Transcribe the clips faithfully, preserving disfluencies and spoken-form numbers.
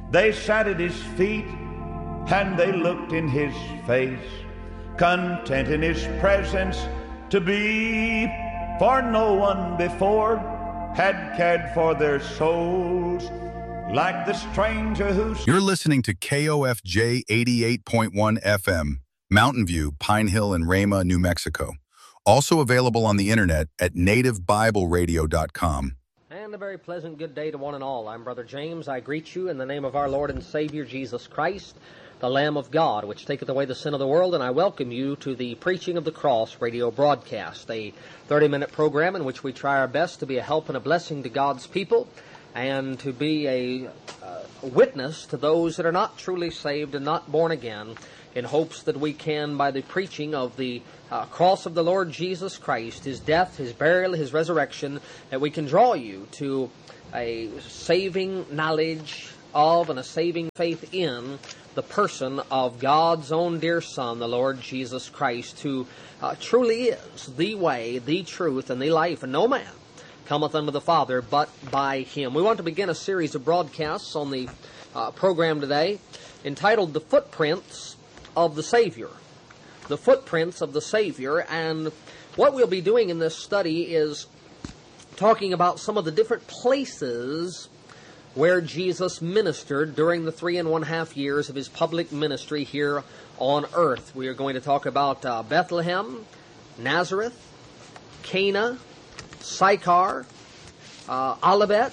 They sat at his feet, and they looked in his face, content in his presence to be, for no one before had cared for their souls like the stranger who... You're listening to K O F J eighty-eight point one F M, Mountain View, Pine Hill, and Rama, New Mexico. Also available on the internet at native bible radio dot com. And a very pleasant good day to one and all. I'm Brother James. I greet you in the name of our Lord and Savior Jesus Christ, the Lamb of God, which taketh away the sin of the world, and I welcome you to the Preaching of the Cross radio broadcast, a thirty-minute program in which we try our best to be a help and a blessing to God's people, and to be a uh, witness to those that are not truly saved and not born again, in hopes that we can, by the preaching of the uh, cross of the Lord Jesus Christ, His death, His burial, His resurrection, that we can draw you to a saving knowledge of and a saving faith in the person of God's own dear Son, the Lord Jesus Christ, who uh, truly is the way, the truth, and the life, and no man cometh unto the Father but by Him. We want to begin a series of broadcasts on the uh, program today entitled The Footprints of the Savior. The Footprints of the Savior. And what we'll be doing in this study is talking about some of the different places where Jesus ministered during the three and one half years of His public ministry here on earth. We are going to talk about uh, Bethlehem, Nazareth, Cana, Sychar, uh, Olivet,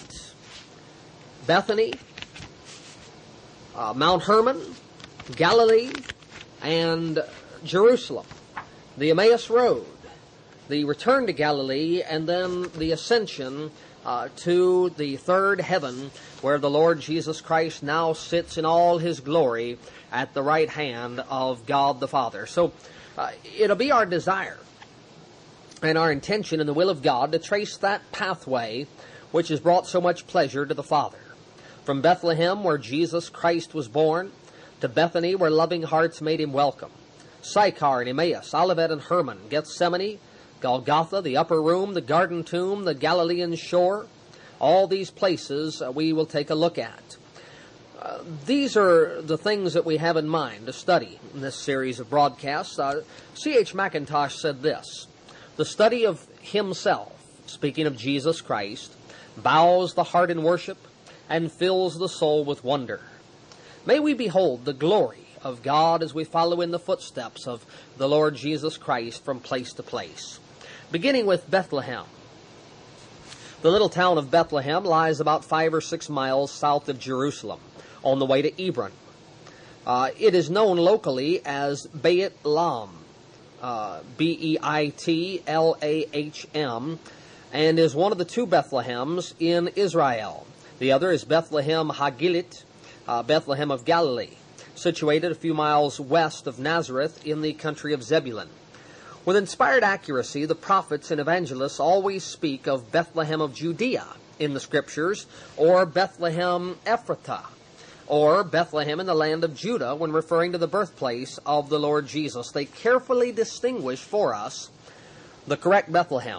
Bethany, uh, Mount Hermon, Galilee, and Jerusalem, the Emmaus Road, the return to Galilee, and then the ascension uh, to the third heaven, where the Lord Jesus Christ now sits in all His glory at the right hand of God the Father. So uh, it'll be our desire and our intention in the will of God to trace that pathway which has brought so much pleasure to the Father. From Bethlehem, where Jesus Christ was born, to Bethany, where loving hearts made Him welcome, Sychar and Emmaus, Olivet and Hermon, Gethsemane, Golgotha, the upper room, the garden tomb, the Galilean shore, all these places uh, we will take a look at. Uh, these are the things that we have in mind to study in this series of broadcasts. Uh, C H Mackintosh said this: the study of Himself, speaking of Jesus Christ, bows the heart in worship and fills the soul with wonder. May we behold the glory of God as we follow in the footsteps of the Lord Jesus Christ from place to place. Beginning with Bethlehem. The little town of Bethlehem lies about five or six miles south of Jerusalem, on the way to Hebron. Uh, it is known locally as Beit Lahm, uh, B E I T L A H M, and is one of the two Bethlehems in Israel. The other is Bethlehem Hagilit, uh, Bethlehem of Galilee, situated a few miles west of Nazareth in the country of Zebulun. With inspired accuracy, the prophets and evangelists always speak of Bethlehem of Judea in the Scriptures, or Bethlehem Ephratah, or Bethlehem in the land of Judah when referring to the birthplace of the Lord Jesus. They carefully distinguish for us the correct Bethlehem.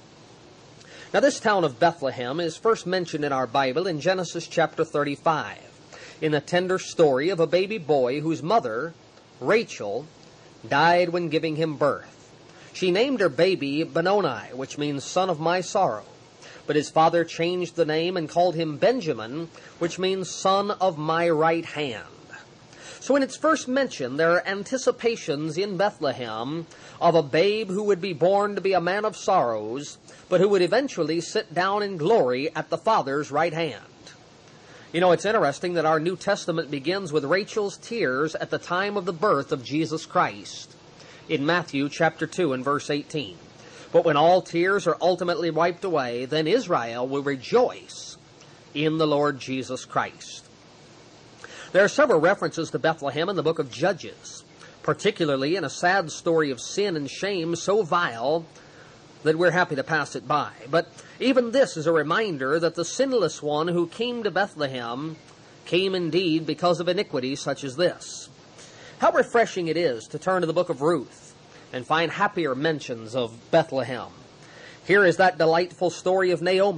Now, this town of Bethlehem is first mentioned in our Bible in Genesis chapter thirty-five, in the tender story of a baby boy whose mother, Rachel, died when giving him birth. She named her baby Benoni, which means son of my sorrow. But his father changed the name and called him Benjamin, which means son of my right hand. So in its first mention, there are anticipations in Bethlehem of a babe who would be born to be a man of sorrows, but who would eventually sit down in glory at the Father's right hand. You know, it's interesting that our New Testament begins with Rachel's tears at the time of the birth of Jesus Christ in Matthew chapter two and verse eighteen. But when all tears are ultimately wiped away, then Israel will rejoice in the Lord Jesus Christ. There are several references to Bethlehem in the book of Judges, particularly in a sad story of sin and shame so vile that we're happy to pass it by. But even this is a reminder that the sinless one who came to Bethlehem came indeed because of iniquity such as this. How refreshing it is to turn to the book of Ruth and find happier mentions of Bethlehem. Here is that delightful story of Naomi,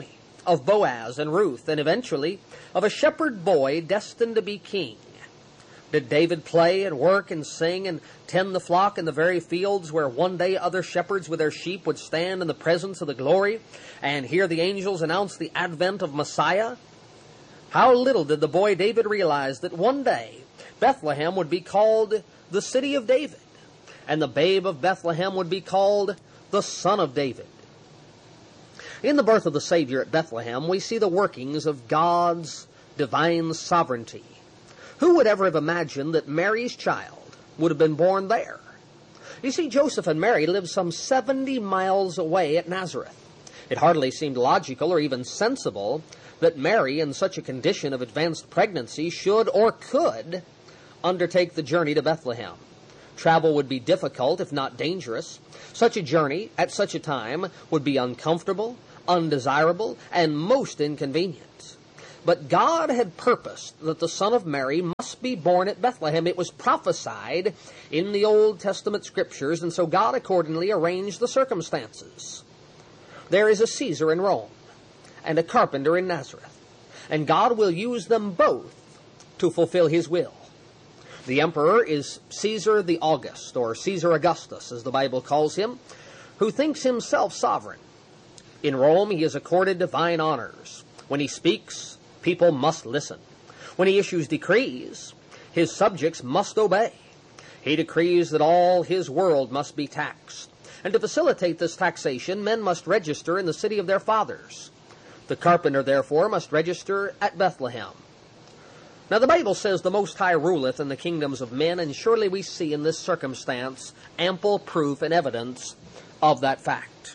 of Boaz and Ruth, and eventually of a shepherd boy destined to be king. Did David play and work and sing and tend the flock in the very fields where one day other shepherds with their sheep would stand in the presence of the glory and hear the angels announce the advent of Messiah? How little did the boy David realize that one day Bethlehem would be called the city of David, and the babe of Bethlehem would be called the Son of David. In the birth of the Savior at Bethlehem, we see the workings of God's divine sovereignty. Who would ever have imagined that Mary's child would have been born there? You see, Joseph and Mary lived some seventy miles away at Nazareth. It hardly seemed logical or even sensible that Mary, in such a condition of advanced pregnancy, should or could undertake the journey to Bethlehem. Travel would be difficult, if not dangerous. Such a journey, at such a time, would be uncomfortable, undesirable, and most inconvenient. But God had purposed that the Son of Mary must be born at Bethlehem. It was prophesied in the Old Testament Scriptures, and so God accordingly arranged the circumstances. There is a Caesar in Rome and a carpenter in Nazareth, and God will use them both to fulfill His will. The emperor is Caesar the August, or Caesar Augustus, as the Bible calls him, who thinks himself sovereign. In Rome, he is accorded divine honors. When he speaks, people must listen. When he issues decrees, his subjects must obey. He decrees that all his world must be taxed. And to facilitate this taxation, men must register in the city of their fathers. The carpenter, therefore, must register at Bethlehem. Now, the Bible says the Most High ruleth in the kingdoms of men, and surely we see in this circumstance ample proof and evidence of that fact.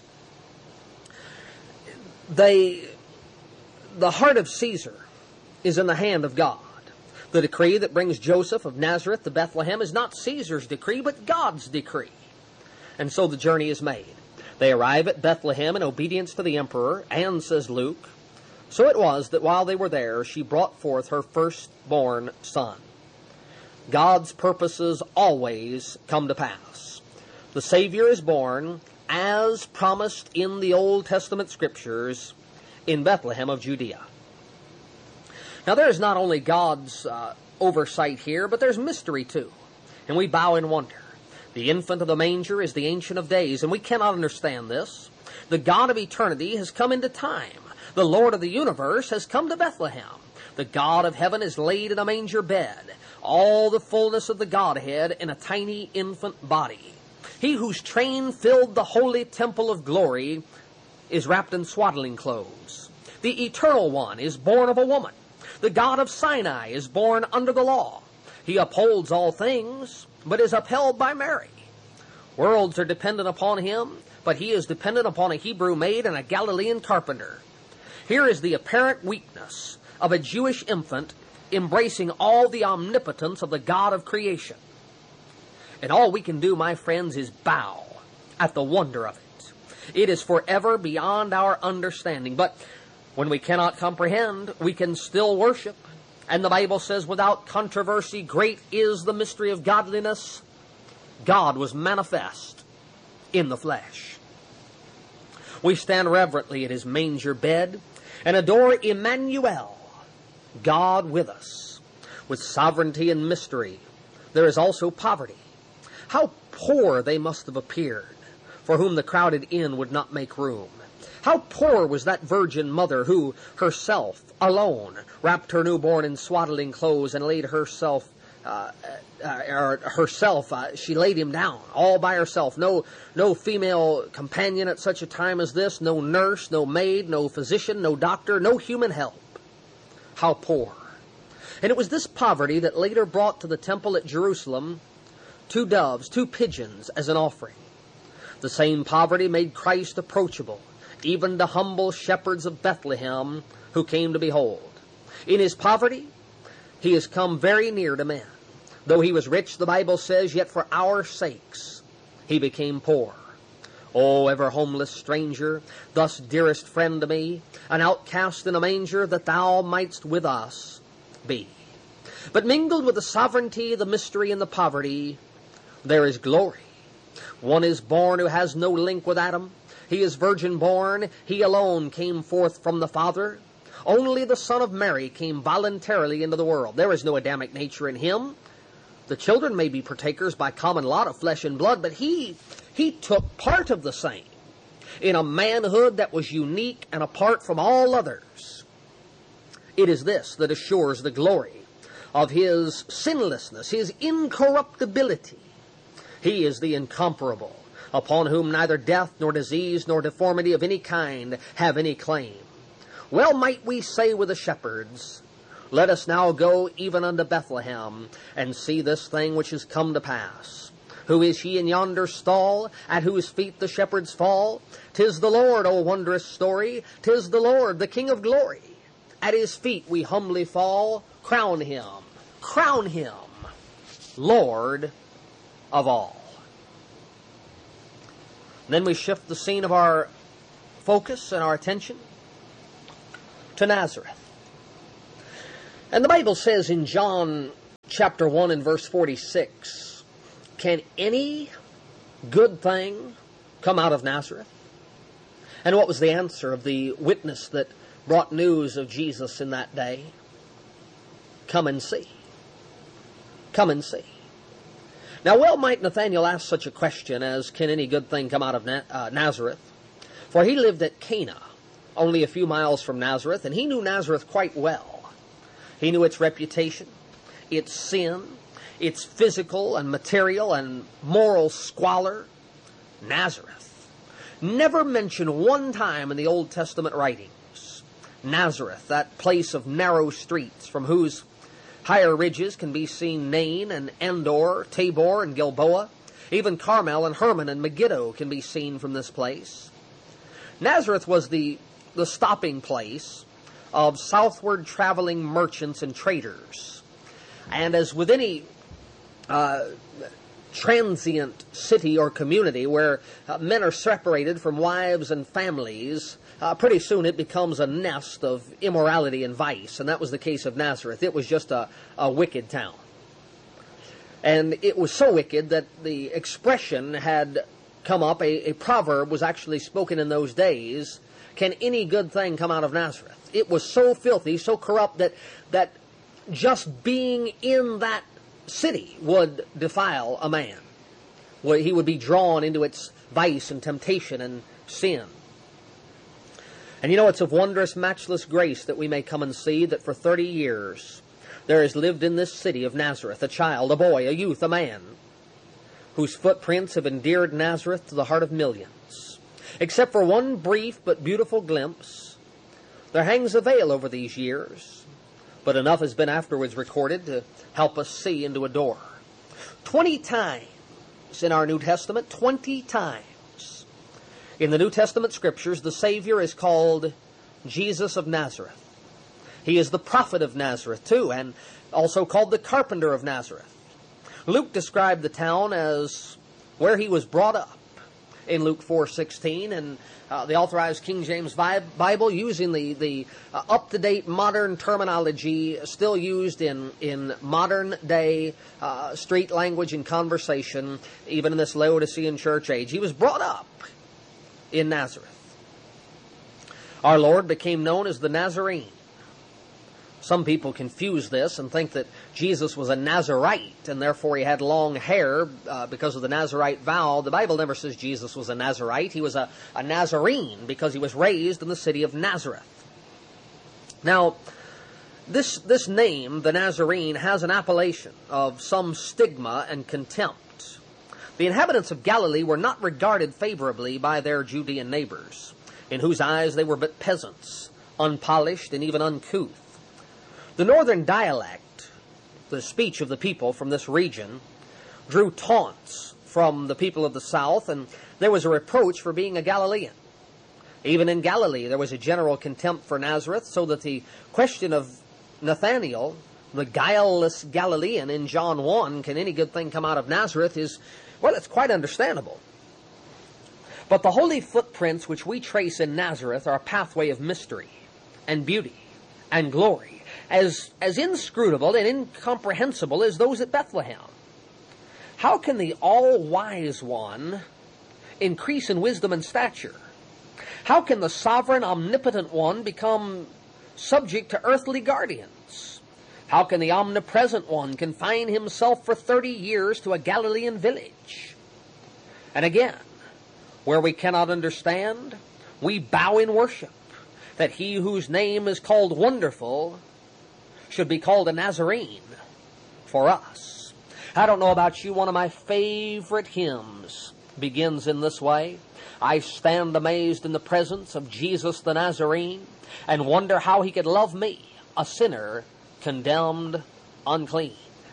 They... The heart of Caesar is in the hand of God. The decree that brings Joseph of Nazareth to Bethlehem is not Caesar's decree, but God's decree. And so the journey is made. They arrive at Bethlehem in obedience to the emperor, and, says Luke, so it was that while they were there, she brought forth her firstborn son. God's purposes always come to pass. The Savior is born, as promised in the Old Testament Scriptures, in Bethlehem of Judea. Now, there's not only God's uh, oversight here, but there's mystery too. And we bow in wonder. The infant of the manger is the Ancient of Days, and we cannot understand this. The God of eternity has come into time. The Lord of the universe has come to Bethlehem. The God of heaven is laid in a manger bed. All the fullness of the Godhead in a tiny infant body. He whose train filled the holy temple of glory is wrapped in swaddling clothes. The Eternal One is born of a woman. The God of Sinai is born under the law. He upholds all things, but is upheld by Mary. Worlds are dependent upon him, but he is dependent upon a Hebrew maid and a Galilean carpenter. Here is the apparent weakness of a Jewish infant embracing all the omnipotence of the God of creation. And all we can do, my friends, is bow at the wonder of it. It is forever beyond our understanding. But when we cannot comprehend, we can still worship. And the Bible says, without controversy, great is the mystery of godliness. God was manifest in the flesh. We stand reverently at his manger bed and adore Emmanuel, God with us. With sovereignty and mystery, there is also poverty. How poor they must have appeared, for whom the crowded inn would not make room. How poor was that virgin mother who, herself, alone, wrapped her newborn in swaddling clothes and laid herself, uh, uh, or herself, uh, she laid him down, all by herself. No, no female companion at such a time as this, no nurse, no maid, no physician, no doctor, no human help. How poor. And it was this poverty that later brought to the temple at Jerusalem two doves, two pigeons as an offering. The same poverty made Christ approachable, even to humble shepherds of Bethlehem who came to behold. In his poverty, he has come very near to men. Though he was rich, the Bible says, yet for our sakes he became poor. O ever homeless stranger, thus dearest friend to me, an outcast in a manger, that thou mightst with us be. But mingled with the sovereignty, the mystery, and the poverty, there is glory. One is born who has no link with Adam. He is virgin born. He alone came forth from the Father. Only the Son of Mary came voluntarily into the world. There is no Adamic nature in him. The children may be partakers by common lot of flesh and blood, but he, he took part of the same in a manhood that was unique and apart from all others. It is this that assures the glory of his sinlessness, his incorruptibility. He is the incomparable, upon whom neither death nor disease nor deformity of any kind have any claim. Well might we say with the shepherds, let us now go even unto Bethlehem, and see this thing which is come to pass. Who is he in yonder stall, at whose feet the shepherds fall? 'Tis the Lord, O wondrous story, 'tis the Lord, the King of glory. At his feet we humbly fall, crown him, crown him, Lord of all. Then we shift the scene of our focus and our attention to Nazareth. And the Bible says in John chapter one and verse forty-six, can any good thing come out of Nazareth? And what was the answer of the witness that brought news of Jesus in that day? Come and see. Come and see. Now, well might Nathanael ask such a question as, can any good thing come out of Na- uh, Nazareth? For he lived at Cana, only a few miles from Nazareth, and he knew Nazareth quite well. He knew its reputation, its sin, its physical and material and moral squalor. Nazareth. Never mentioned one time in the Old Testament writings. Nazareth, that place of narrow streets from whose higher ridges can be seen Nain and Endor, Tabor and Gilboa. Even Carmel and Hermon and Megiddo can be seen from this place. Nazareth was the, the stopping place of southward traveling merchants and traders. And as with any uh, transient city or community where uh, men are separated from wives and families, uh, pretty soon it becomes a nest of immorality and vice. And that was the case of Nazareth. It was just a, a wicked town. And it was so wicked that the expression had come up, a, a proverb was actually spoken in those days, can any good thing come out of Nazareth? It was so filthy, so corrupt that that just being in that city would defile a man. Well, he would be drawn into its vice and temptation and sin. And you know, it's of wondrous, matchless grace that we may come and see that for thirty years there has lived in this city of Nazareth a child, a boy, a youth, a man, whose footprints have endeared Nazareth to the heart of millions. Except for one brief but beautiful glimpse, there hangs a veil over these years, but enough has been afterwards recorded to help us see and to adore. Twenty times in our New Testament, twenty times in the New Testament Scriptures, the Savior is called Jesus of Nazareth. He is the prophet of Nazareth, too, and also called the carpenter of Nazareth. Luke described the town as where he was brought up in Luke four sixteen, and uh, the Authorized King James Bible, using the, the uh, up-to-date modern terminology still used in, in modern-day uh, street language and conversation, even in this Laodicean church age. He was brought up in Nazareth. Our Lord became known as the Nazarene. Some people confuse this and think that Jesus was a Nazarite and therefore he had long hair uh, because of the Nazarite vow. The Bible never says Jesus was a Nazarite. He was a, a Nazarene because he was raised in the city of Nazareth. Now, this, this name, the Nazarene, has an appellation of some stigma and contempt. The inhabitants of Galilee were not regarded favorably by their Judean neighbors, in whose eyes they were but peasants, unpolished and even uncouth. The northern dialect, the speech of the people from this region, drew taunts from the people of the south, and there was a reproach for being a Galilean. Even in Galilee, there was a general contempt for Nazareth, so that the question of Nathanael, the guileless Galilean in John one, can any good thing come out of Nazareth, is, well, it's quite understandable. But the holy footprints which we trace in Nazareth are a pathway of mystery and beauty and glory, as, as inscrutable and incomprehensible as those at Bethlehem. How can the all-wise one increase in wisdom and stature How can the sovereign, omnipotent one become subject to earthly guardians? How can the omnipresent one confine himself for thirty years to a Galilean village? And again, where we cannot understand, we bow in worship that he whose name is called Wonderful should be called a Nazarene for us. I don't know about you, one of my favorite hymns begins in this way. I stand amazed in the presence of Jesus the Nazarene and wonder how he could love me, a sinner condemned unclean.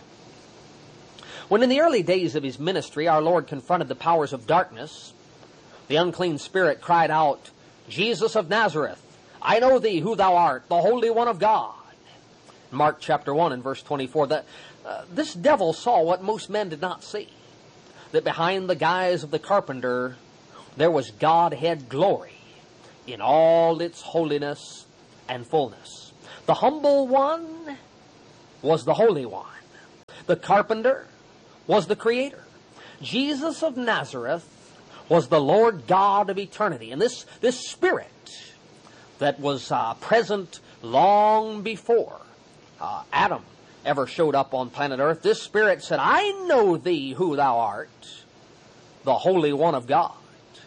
When in the early days of his ministry our Lord confronted the powers of darkness, the unclean spirit cried out, Jesus of Nazareth, I know thee who thou art, the Holy One of God. Mark chapter one and verse twenty-four, that uh, this devil saw what most men did not see, that behind the guise of the carpenter there was Godhead glory in all its holiness and fullness. The humble one was the Holy One. The carpenter was the Creator. Jesus of Nazareth was the Lord God of eternity. And this, this Spirit that was uh, present long before uh, Adam ever showed up on planet Earth, this Spirit said, I know thee who thou art, the Holy One of God.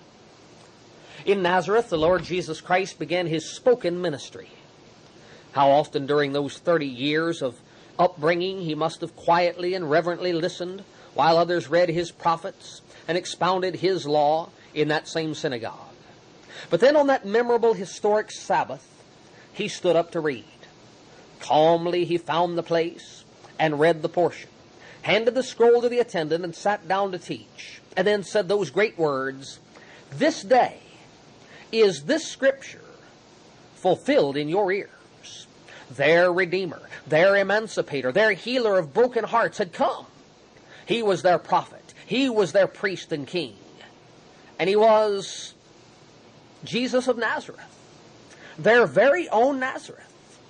In Nazareth, the Lord Jesus Christ began his spoken ministry. How often during those thirty years of upbringing he must have quietly and reverently listened while others read his prophets and expounded his law in that same synagogue. But then on that memorable historic Sabbath, he stood up to read. Calmly he found the place and read the portion, handed the scroll to the attendant and sat down to teach, and then said those great words, this day is this scripture fulfilled in your ears. Their Redeemer, their Emancipator, their Healer of broken hearts had come. He was their prophet. He was their priest and king. And he was Jesus of Nazareth, their very own Nazareth.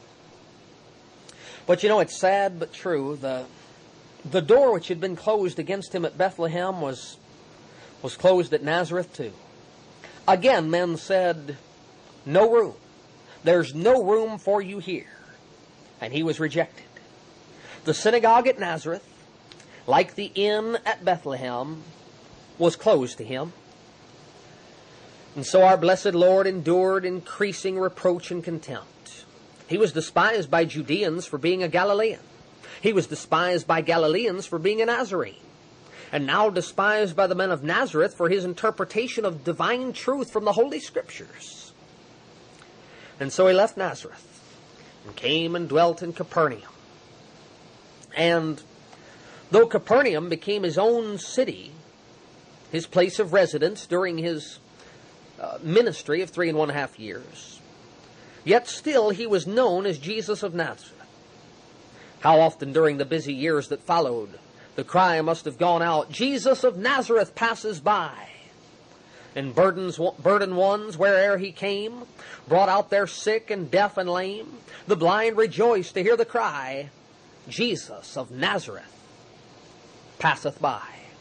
But you know, it's sad but true. The, the door which had been closed against him at Bethlehem was, was closed at Nazareth too. Again, men said, no room. There's no room for you here. And he was rejected. The synagogue at Nazareth, like the inn at Bethlehem, was closed to him. And so our blessed Lord endured increasing reproach and contempt. He was despised by Judeans for being a Galilean. He was despised by Galileans for being a Nazarene. And now despised by the men of Nazareth for his interpretation of divine truth from the Holy Scriptures. And so he left Nazareth and came and dwelt in Capernaum. And though Capernaum became his own city, his place of residence during his uh, ministry of three and one half years, yet still he was known as Jesus of Nazareth. How often during the busy years that followed, the cry must have gone out, Jesus of Nazareth passes by. And burdens, burdened ones, where'er he came, brought out their sick and deaf and lame. The blind rejoiced to hear the cry, Jesus of Nazareth passeth by.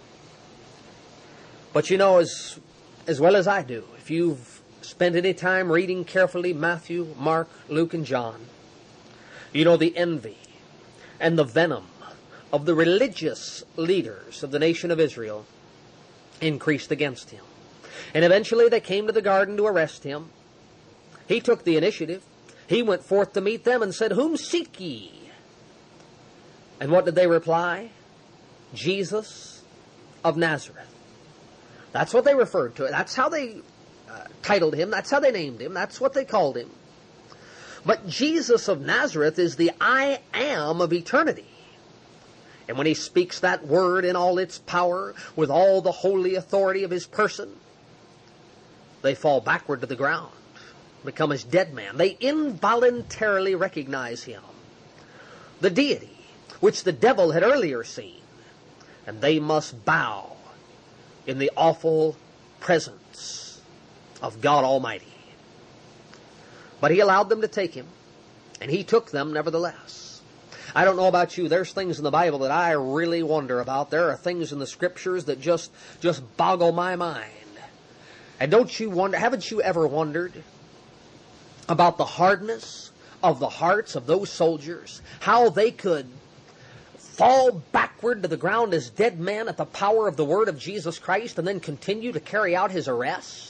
But you know, as, as well as I do, if you've spent any time reading carefully Matthew, Mark, Luke, and John, you know the envy and the venom of the religious leaders of the nation of Israel increased against him. And eventually they came to the garden to arrest him. He took the initiative. He went forth to meet them and said, whom seek ye? And what did they reply? Jesus of Nazareth. That's what they referred to. That's how they uh, titled him. That's how they named him. That's what they called him. But Jesus of Nazareth is the I am of eternity. And when he speaks that word in all its power, with all the holy authority of his person, they fall backward to the ground, become as dead men. They involuntarily recognize him, the deity, which the devil had earlier seen, and they must bow in the awful presence of God Almighty. But he allowed them to take him, and he took them nevertheless. I don't know about you, there's things in the Bible that I really wonder about. There are things in the Scriptures that just, just boggle my mind. And don't you wonder, haven't you ever wondered about the hardness of the hearts of those soldiers? How they could fall backward to the ground as dead men at the power of the word of Jesus Christ and then continue to carry out his arrest?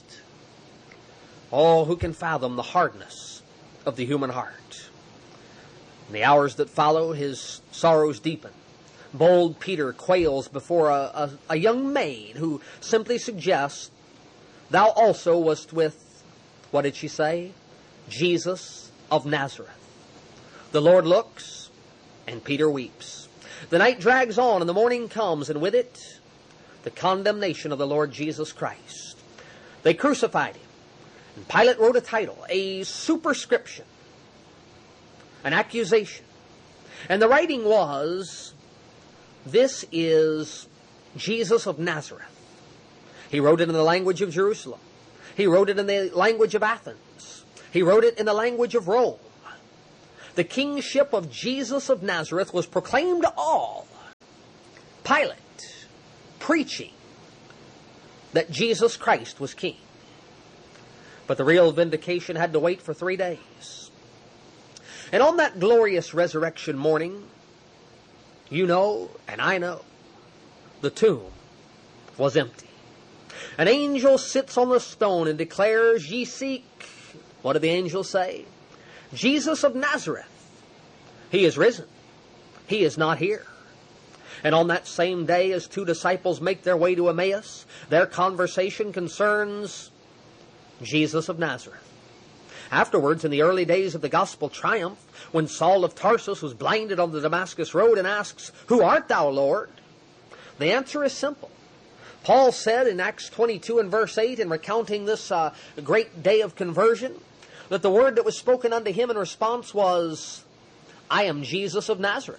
Oh, who can fathom the hardness of the human heart? In the hours that follow, his sorrows deepen. Bold Peter quails before a, a, a young maid who simply suggests, "Thou also wast with," what did she say? "Jesus of Nazareth." The Lord looks, and Peter weeps. The night drags on, and the morning comes, and with it, the condemnation of the Lord Jesus Christ. They crucified him. And Pilate wrote a title, a superscription, an accusation. And the writing was, "This is Jesus of Nazareth." He wrote it in the language of Jerusalem. He wrote it in the language of Athens. He wrote it in the language of Rome. The kingship of Jesus of Nazareth was proclaimed to all. Pilate preaching that Jesus Christ was king. But the real vindication had to wait for three days. And on that glorious resurrection morning, you know, and I know, the tomb was empty. An angel sits on the stone and declares, "Ye seek," what do the angels say? "Jesus of Nazareth. He is risen. He is not here." And on that same day, as two disciples make their way to Emmaus, their conversation concerns Jesus of Nazareth. Afterwards, in the early days of the gospel triumph, when Saul of Tarsus was blinded on the Damascus road and asks, "Who art thou, Lord?" the answer is simple. Paul said in Acts twenty-two and verse eight, in recounting this uh, great day of conversion, that the word that was spoken unto him in response was, "I am Jesus of Nazareth."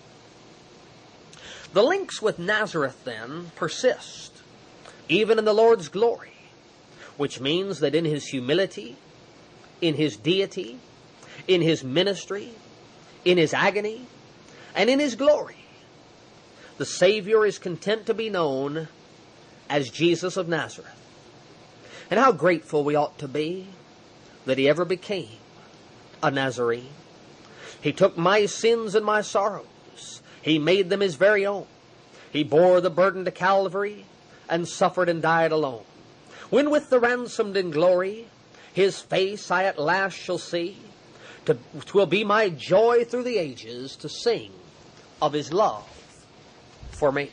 The links with Nazareth, then, persist, even in the Lord's glory, which means that in his humility, in his deity, in his ministry, in his agony, and in his glory, the Savior is content to be known as Jesus of Nazareth. And how grateful we ought to be that he ever became a Nazarene. He took my sins and my sorrows. He made them his very own. He bore the burden to Calvary and suffered and died alone. When with the ransomed in glory, his face I at last shall see, to, 'twill be my joy through the ages to sing of his love for me.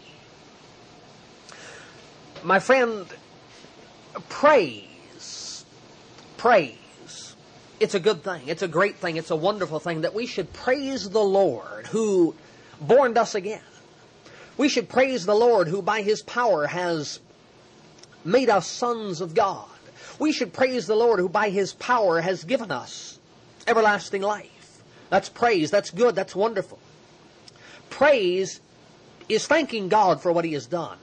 My friend, praise, praise, it's a good thing. It's a great thing. It's a wonderful thing that we should praise the Lord who born us again. We should praise the Lord who by his power has made us sons of God. We should praise the Lord who by his power has given us everlasting life. That's praise. That's good. That's wonderful. Praise is thanking God for what he has done.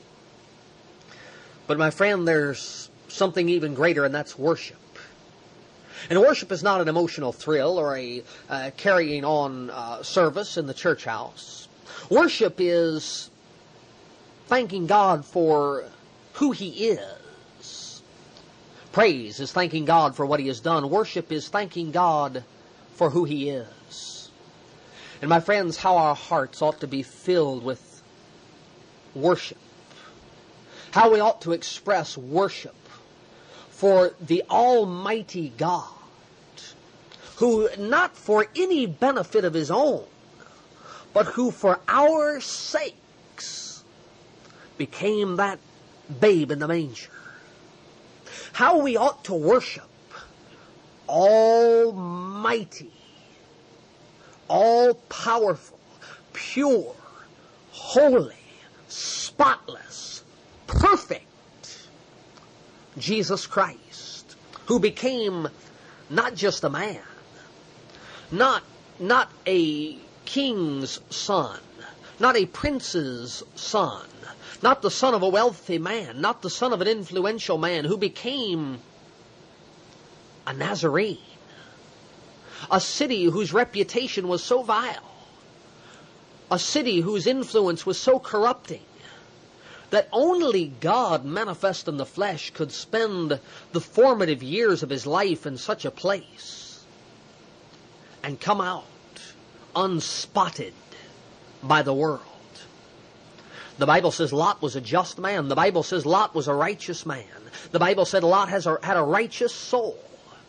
But my friend, there's something even greater, and that's worship. And worship is not an emotional thrill or a uh, carrying on uh, service in the church house. Worship is thanking God for who he is. Praise is thanking God for what he has done. Worship is thanking God for who he is. And my friends, how our hearts ought to be filled with worship. How we ought to express worship for the Almighty God, who not for any benefit of his own, but who for our sakes became that babe in the manger. How we ought to worship Almighty, all-powerful, pure, holy, spotless, perfect Jesus Christ, who became not just a man, not, not a king's son, not a prince's son, not the son of a wealthy man, not the son of an influential man, who became a Nazarene, a city whose reputation was so vile, a city whose influence was so corrupting, that only God manifest in the flesh could spend the formative years of his life in such a place and come out unspotted by the world. The Bible says Lot was a just man. The Bible says Lot was a righteous man. The Bible said Lot has a, had a righteous soul.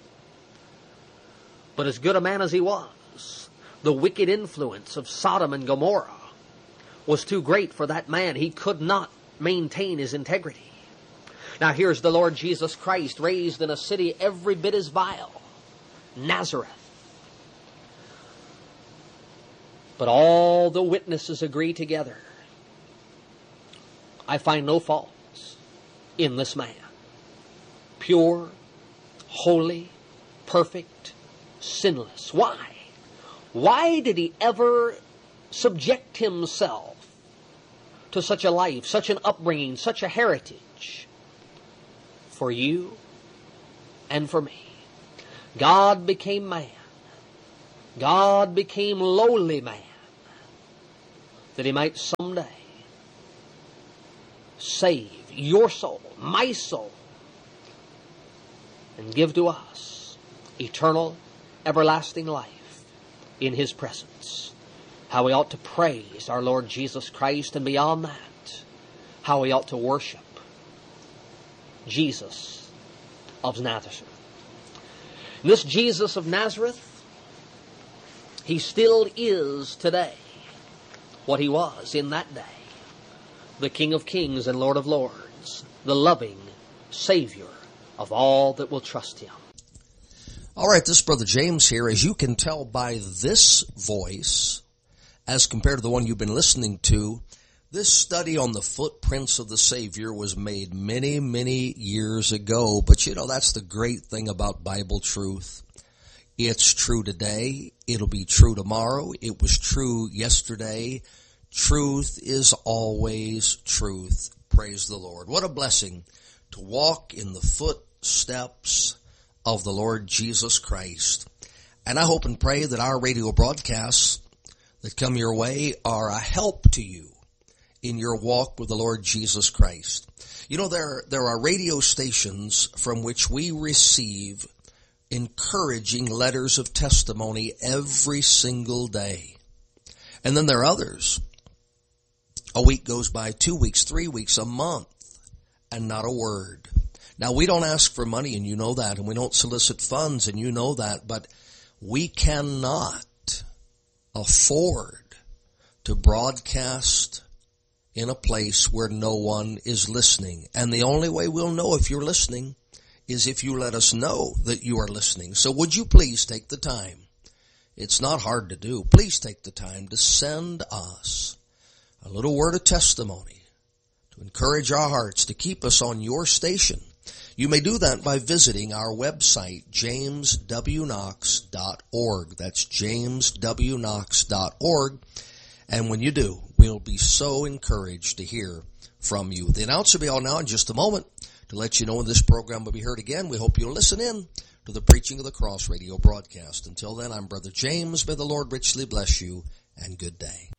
But as good a man as he was, the wicked influence of Sodom and Gomorrah was too great for that man. He could not maintain his integrity. Now here's the Lord Jesus Christ raised in a city every bit as vile, Nazareth. But all the witnesses agree together. I find no faults in this man. Pure, holy, perfect, sinless. Why? Why did he ever subject himself to such a life, such an upbringing, such a heritage? For you and for me. God became man. God became lowly man, that he might someday save your soul, my soul, and give to us eternal, everlasting life in his presence. How we ought to praise our Lord Jesus Christ, and beyond that, how we ought to worship Jesus of Nazareth. And this Jesus of Nazareth, he still is today what he was in that day. The King of kings and Lord of lords. The loving Savior of all that will trust him. All right, this is Brother James here. As you can tell by this voice, as compared to the one you've been listening to, this study on the footprints of the Savior was made many, many years ago. But you know, that's the great thing about Bible truth. It's true today. It'll be true tomorrow. It was true yesterday. Truth is always truth. Praise the Lord. What a blessing to walk in the footsteps of the Lord Jesus Christ. And I hope and pray that our radio broadcasts that come your way are a help to you in your walk with the Lord Jesus Christ. You know, there, there are radio stations from which we receive encouraging letters of testimony every single day. And then there are others. A week goes by, two weeks, three weeks, a month, and not a word. Now, we don't ask for money, and you know that, and we don't solicit funds, and you know that, but we cannot afford to broadcast in a place where no one is listening. And the only way we'll know if you're listening is if you let us know that you are listening. So would you please take the time? It's not hard to do. Please take the time to send us a little word of testimony to encourage our hearts, to keep us on your station. You may do that by visiting our website, james w knox dot org. That's james w knox dot org. And when you do, we'll be so encouraged to hear from you. The announcer will be on now in just a moment to let you know when this program will be heard again. We hope you'll listen in to the Preaching of the Cross radio broadcast. Until then, I'm Brother James. May the Lord richly bless you, and good day.